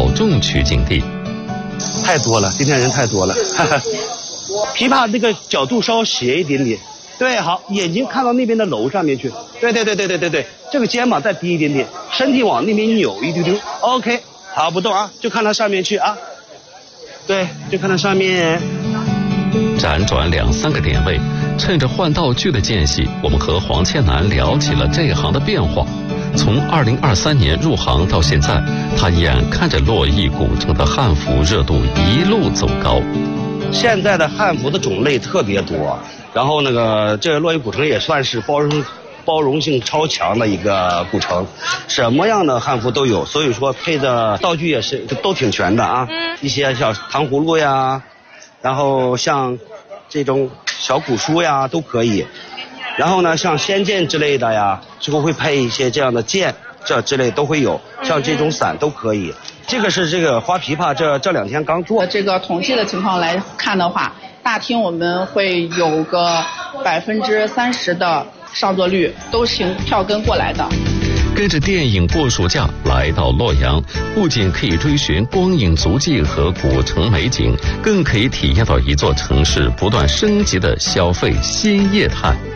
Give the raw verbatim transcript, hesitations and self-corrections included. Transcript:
众取景地。 太多了，今天人太多了。哈哈。琵琶那个角度稍斜一点点，对，好，眼睛看到那边的楼上面去，对对对对对对对，这个肩膀再低一点点，身体往那边扭一丢丢 ，OK， 好，不动啊，就看它上面去啊，对，就看它上面。 辗转两三个点位，趁着换道具的间隙，我们和黄倩楠聊起了这行的变化。从二零二三年入行到现在，他眼看着洛邑古城的汉服热度一路走高。 现在的汉服的种类特别多，然后那个这个洛邑古城也算是包容包容性超强的一个古城，什么样的汉服都有，所以说配的道具也是都挺全的啊。一些像糖葫芦呀，然后像这种小古书呀都可以，然后呢像仙剑之类的呀，之后会配一些这样的剑，这之类都会有，像这种伞都可以。这个是这个花琵琶，这这两天刚做。 这个统计的情况来看的话，大厅我们会有个百分之三十的上座率都是票根过来的。 跟着电影过暑假来到洛阳，不仅可以追寻光影足迹和古城美景，更可以体验到一座城市不断升级的消费新业态。